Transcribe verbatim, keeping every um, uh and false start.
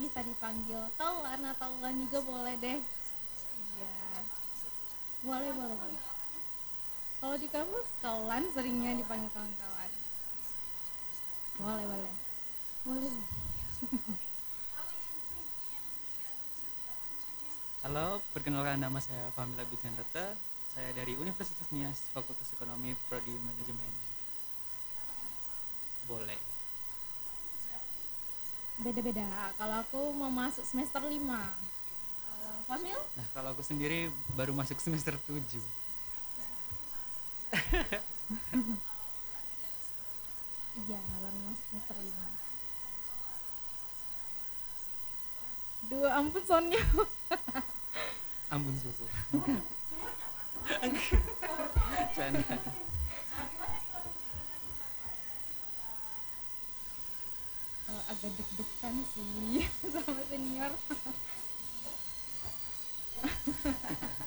bisa dipanggil Taulan atau Ulan juga boleh deh. Iya, boleh boleh boleh. Kalau di kampus Kaulan seringnya dipanggil kawan-kawan. Boleh boleh. Boleh. Halo, perkenalkan nama saya Fahmi Labicandata. Saya dari Universitas Nias, Fakultas Ekonomi, Prodi Manajemen. Boleh. Beda-beda. Kalau aku mau masuk semester lima. Kalau Famil? Nah, kalau aku sendiri baru masuk semester tujuh. Iya, baru masuk semester lima. Duh, ampun Sonya. Ampun suku. Canda. Uh, agak deg-degan sih sama senior.